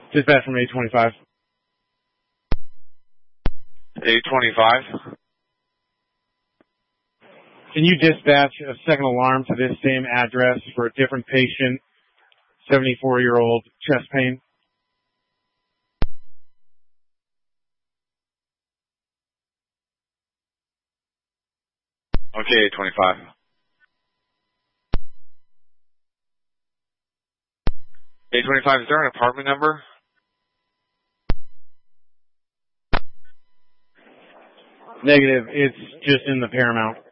Dispatch from 825. 825. Can you dispatch a second alarm to this same address for a different patient, 74-year-old chest pain? Okay, 825. 825, is there an apartment number? Negative. It's just in the Paramount.